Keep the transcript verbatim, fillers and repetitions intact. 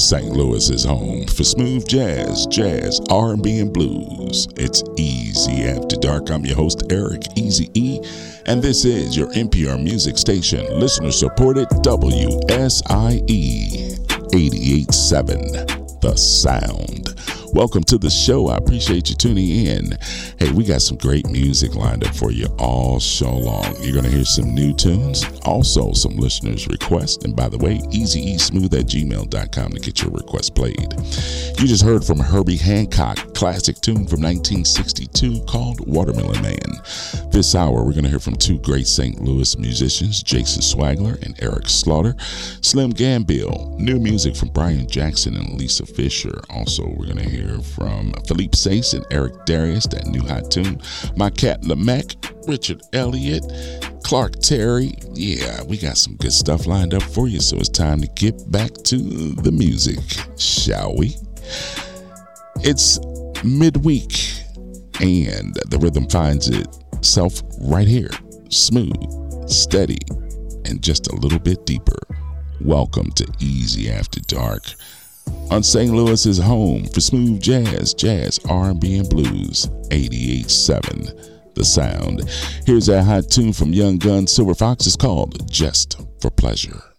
Saint Louis is home for smooth jazz, jazz, R and B, and blues. It's Easy After Dark. I'm your host, Eric Easy E, and this is your N P R music station, listener-supported W S I E eighty-eight point seven, The Sound. Welcome to the show. I appreciate you tuning in. Hey, we got some great music lined up for you all show long. You're going to hear some new tunes, also some listeners' requests. And by the way, easyeesmooth at gmail dot com to get your request played. You just heard from Herbie Hancock, classic tune from nineteen sixty-two called Watermelon Man. This hour, we're going to hear from two great Saint Louis musicians, Jason Swagler and Eric Slaughter. Slim Gambill, new music from Brian Jackson and Lisa Fisher. Also, we're going to hear from Philippe Sace and Eric Darius, that new hot tune. My Cat Lamech, Richard Elliott, Clark Terry. Yeah, we got some good stuff lined up for you, so it's time to get back to the music, shall we? It's midweek, and the rhythm finds itself right here, smooth, steady, and just a little bit deeper. Welcome to Easy After Dark on Saint Louis's home for smooth jazz, jazz, R and B, and blues, eighty-eight point seven, The Sound. Here's a hot tune from Young Gun Silver Fox. It's called Just for Pleasure.